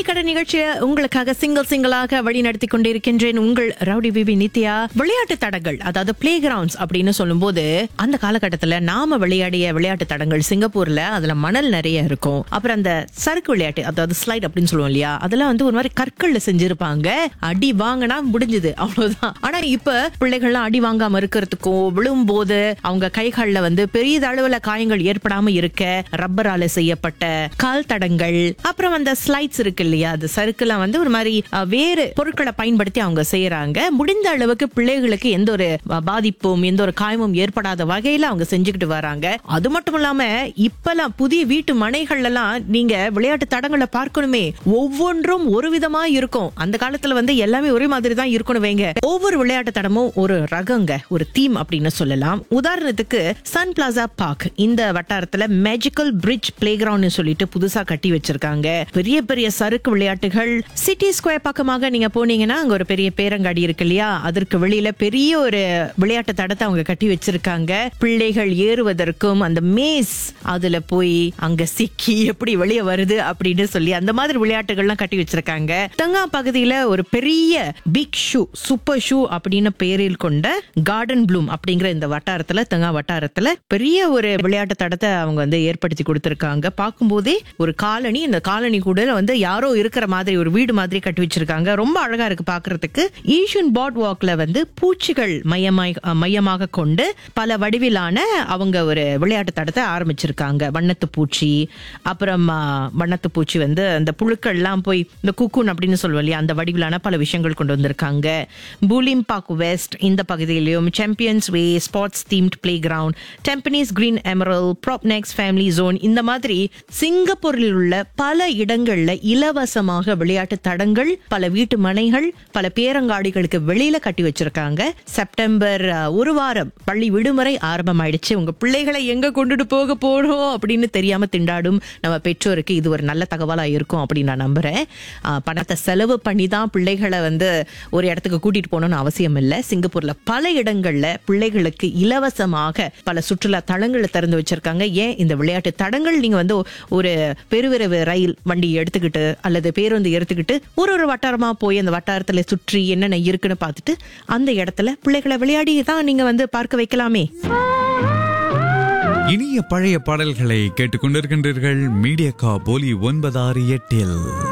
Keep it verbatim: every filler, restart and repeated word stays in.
கடை நிகழ்ச்சியை உங்களுக்காக சிங்கிள் சிங்கிளாக வழி நடத்தி கொண்டிருக்கின்றேன். உங்கள் ரவுடி பிபி நித்யா. விளையாட்டு தடங்கள், அதாவது பிளே கிரவுண்ட்ஸ் அப்படின்னு சொல்லும் போது, அந்த காலகட்டத்துல நாம விளையாடிய விளையாட்டு தடங்கள் சிங்கப்பூர்ல அதுல மணல் நிறைய இருக்கும். அப்புறம் அந்த சறுக்கு விளையாட்டு, அதாவது ஸ்லைட் அப்படின்னு சொல்லுவோம் இல்லையா, அதெல்லாம் வந்து ஒரு மாதிரி கற்கள்ல செஞ்சிருப்பாங்க. அடி வாங்கினா முடிஞ்சது, அவ்வளவுதான். ஆனா இப்ப பிள்ளைகள்லாம் அடி வாங்காம இருக்கிறதுக்கும், விழும்போது அவங்க கைகள்ல வந்து பெரிய அளவுல காயங்கள் ஏற்படாம இருக்க ரப்பரால செய்யப்பட்ட கால் தடங்கள், அப்புறம் அந்த ஸ்லைட்ஸ் இருக்கு இல்லையா, அது சறுக்குலாம் வந்து ஒரு மாதிரி வேறு பொருட்களை பயன்படுத்தி அவங்க செய்யறாங்க. முடிந்த அளவுக்கு பிள்ளைகளுக்கு எந்த ஒரு பாதிப்பும் எந்த ஒரு காயமும் ஏற்படாத வகையில அவங்க செஞ்சுக்கிட்டு வராங்க. அது மட்டும் இல்லாம இப்பெல்லாம் புதிய வீட்டு மனைகள் எல்லாம் நீங்க விளையாட்டு தடங்களை பார்க்கணுமே, ஒவ்வொன்றும் ஒரு விதமா இருக்கும். அந்த காலத்துல வந்து எல்லாமே ஒரே மாதிரி தான் இருக்கணும் வைங்க. ஒவ்வொரு விளையாட்டு தடமும் ஒரு ரகங்க, ஒரு தீம் அப்படின்னு சொல்லலாம். உதாரணத்துக்கு சன் பிளாசா பார்க் இந்த வட்டாரத்துல மேஜிக்கல் பிரிட்ஜ் பிளே கிரவுண்ட் சொல்லிட்டு புதுசா கட்டி வச்சிருக்காங்க. பெரிய பெரிய சறுக்கு விளையாட்டுகள். சிட்டி ஸ்கொயர் பக்கமாக நீங்க போனீங்கன்னா அங்க ஒரு பெரிய பேரங்காடி இருக்கு இல்லையா, அதற்கு வெளியில பெரிய ஒரு விளையாட்டு தடத்தை அவங்க கட்டி வச்சிருக்காங்க. பிள்ளைகள் ஏறுவதற்கும் அந்த மேஸ் அதுல போய் அங்க சிக்கி எப்படி வெளியே வருது அப்படின்னு சொல்லி அந்த மாதிரி விளையாட்டுகள்லாம் கட்டி வச்சிருக்காங்க. தங்கா பகுதியில ஒரு பெரிய பிக் ஷூ, சூப்பர் ஷூ அப்படின்னு பெயரில் கொண்ட கார்டன் ப்ளூம் அப்படிங்கிற இந்த வட்டாரத்துல, தங்கா வட்டாரத்துல பெரிய ஒரு விளையாட்டு தடத்தை அவங்க வந்து ஏற்படுத்தி கொடுத்திருக்காங்க. பார்க்கும்போதே ஒரு காலனி, இந்த காலனி கூட வந்து யாரோ இருக்கிற மாதிரி ஒரு வீடு மாதிரி கட்டி வச்சிருக்காங்க. ரொம்ப அழகா இருக்கு பாக்குறதுக்கு. ஈஷன் பாட் வாக்ல வந்து பூச்சிகள் மையமாய் மையமாக கொண்டு பல வடிவிலான அவங்க ஒரு விளையாட்டு தடத்தை ஆரம்பிச்சிருக்காங்க. வண்ணத்து பூச்சி, அப்புறம் வண்ணத்து பூச்சி வந்து அந்த புழுக்கள் எல்லாம் போய் இந்த குக்கூன் அப்படின்னு சொல்லுவோம் இல்லையா, அந்த வடிவிலான பல விஷயங்கள் கொண்டு வந்திருக்காங்க. பூலிம் பார்க் வெஸ்ட் இந்த பகுதியிலும் சாம்பியன்ஸ் வே sports themed play ground, Tampines green Emerald, ப்ராப்னெக்ஸ் family zone, இந்த மாதிரி சிங்கப்பூரில் உள்ள பல இடங்கள்ல இலவசமாக விளையாட்டு தடங்கள், பல வீட்டு மனைகள், பல பேரங்காடிகளுக்கு வெளியில கட்டி வச்சிருக்காங்க. செப்டம்பர் ஒரு வாரம் பள்ளி விடுமுறை ஆரம்பமாயிடுச்சு. உங்க பிள்ளைகளை எங்க கொண்டுட்டு போக போறோம் அப்படின்னு தெரியாம திண்டாடும் நம்ம பெற்றோருக்கு இது ஒரு நல்ல தகவலா இருக்கும் அப்படின்னு நான் நம்புறேன். பணத்தை செலவு பண்ணி தான் பிள்ளைகளை வந்து ஒரு இடத்துக்கு கூட்டிட்டு போகணும்னு அவசியம் இல்லை. சிங்கப்பூர்ல பல இடங்கள்ல பிள்ளைகளுக்கு இலவசமாக பல சுற்றுலா தளங்களை திறந்து வச்சிருக்காங்க. ஏன் இந்த விளையாட்டு தடங்கள் நீங்க வந்து ஒரு பெருவிரைவு ரயில் வண்டி எடுத்துக்கிட்டு அல்லது பேருந்து எடுத்துக்கிட்டு ஒரு ஒரு வட்டாரமா போய் அந்த வட்டாரத்துல சுற்றி என்னென்ன இருக்குன்னு பார்த்துட்டு அந்த இடத்துல பிள்ளைகளை விளையாடி தான் நீங்க வந்து பார்க்க வைக்கலாமே. இனிய பழைய பாடல்களை கேட்டுக்கொண்டிருக்கின்றீர்கள் மீடியா கா போலி ஒன்பது ஆறு எட்டில்.